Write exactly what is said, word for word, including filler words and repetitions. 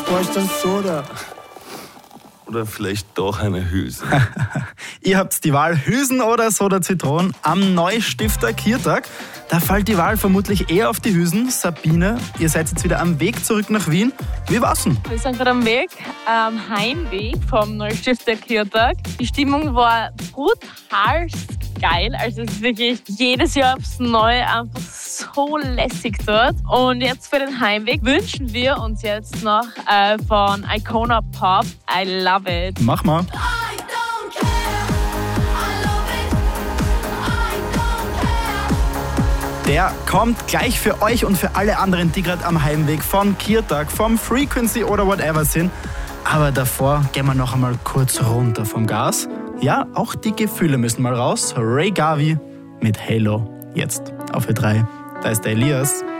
brauchst du Soda. Oder vielleicht doch eine Hülse. Ihr habt die Wahl Hülsen oder Soda Zitron am Neustifter Kirtag. Da fällt die Wahl vermutlich eher auf die Hülsen. Sabine, ihr seid jetzt wieder am Weg zurück nach Wien. Wie war's denn? Wir sind gerade am Weg, am Heimweg vom Neustifter Kirtag. Die Stimmung war brutal geil. Also es ist wirklich jedes Jahr aufs Neue einfach so lässig dort. Und jetzt für den Heimweg wünschen wir uns jetzt noch äh, von Icona Pop I Love It. Mach mal. Der kommt gleich für euch und für alle anderen, die gerade am Heimweg von Kirtag, vom Frequency oder whatever sind. Aber davor gehen wir noch einmal kurz runter vom Gas. Ja, auch die Gefühle müssen mal raus. Ray Gavi mit Halo. Jetzt auf Ö drei. Da ist der Elias.